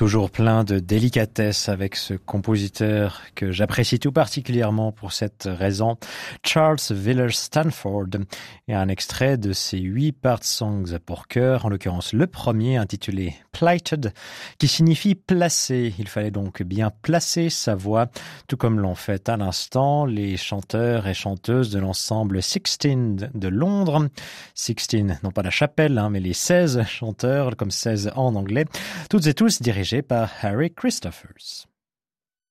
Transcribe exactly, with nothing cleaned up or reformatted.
Toujours plein de délicatesse avec ce compositeur que j'apprécie tout particulièrement pour cette raison, Charles Villiers Stanford, et un extrait de ses huit part songs pour chœur, en l'occurrence le premier intitulé Plighted, qui signifie placé. Il fallait donc bien placer sa voix, tout comme l'ont fait à l'instant les chanteurs et chanteuses de l'ensemble Sixteen de Londres. Sixteen, non pas la chapelle, hein, mais les seize chanteurs, comme seize en anglais, toutes et tous dirigés par Harry Christophers.